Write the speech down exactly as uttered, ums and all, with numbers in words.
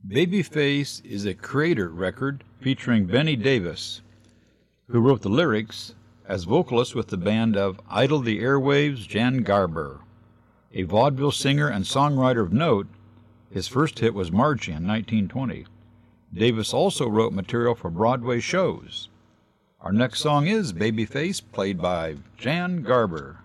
Babyface is a Creator record featuring Benny Davis, who wrote the lyrics as vocalist with the band of Idle the Airwaves' Jan Garber. A vaudeville singer and songwriter of note, his first hit was Margie in nineteen twenty. Davis also wrote material for Broadway shows. Our next song is Babyface, played by Jan Garber.